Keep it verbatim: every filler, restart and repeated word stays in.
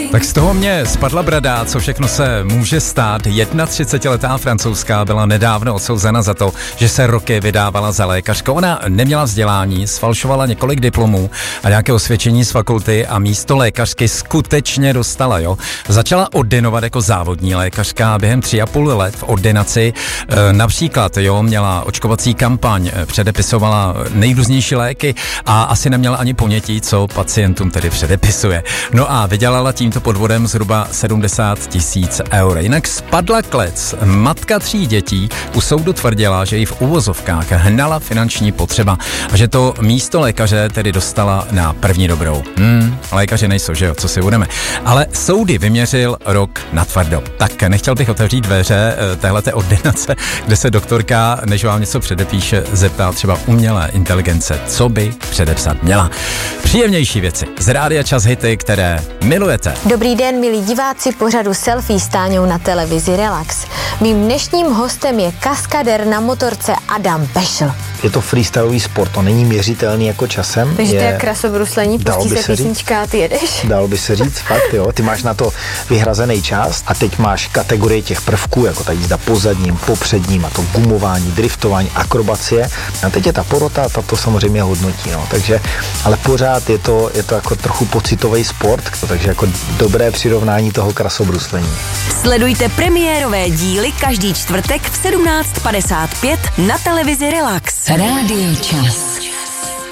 Tak z toho mě spadla brada, co všechno se může stát. třicetiletá francouzská byla nedávno odsouzena za to, že se roky vydávala za lékařku. Ona neměla vzdělání, sfalšovala několik diplomů a nějaké osvědčení z fakulty a místo lékařky skutečně dostala, jo. Začala ordinovat jako závodní lékařka a během tři a půl let v ordinaci e, například, jo, měla očkovací kampaň, předepisovala nejrůznější léky a asi neměla ani ponětí, co pacientům tedy předepisuje. No a vydělala tímto podvodem zhruba sedmdesát tisíc eur. Jinak spadla klec. Matka tří dětí u soudu tvrdila, že jí v uvozovkách hnala finanční potřeba a že to místo lékaře tedy dostala na první dobrou. Hmm, lékaři nejsou, že jo, co si budeme. Ale soudy vyměřil rok natvrdo. Tak nechtěl bych otevřít dveře téhleté ordinace, kde se doktorka, než vám něco předepíše, zeptá třeba umělé inteligence, co by předepsat měla. Příjemnější věci z Rádia Čas hity, které milujete. Dobrý den, milí diváci pořadu Selfie s Táňou na televizi Relax. Mým dnešním hostem je kaskadér na motorce Adam Pešl. Je to freestyleový sport, to není měřitelný jako časem. Takže to je krasobruslení, pustí se písnička a ty jedeš. Dalo by se říct, fakt jo. Ty máš na to vyhrazený čas a teď máš kategorie těch prvků, jako ta jízda po zadním, popředním a to gumování, driftování, akrobacie. A teď je ta porota, ta to samozřejmě hodnotí, no. Takže, ale pořád je to, je to jako trochu pocitový sport, takže jako dobré přirovnání toho krasobruslení. Sledujte premiérové díly každý čtvrtek v sedmnáct padesát pět na televizi Relax. Rádio Čas.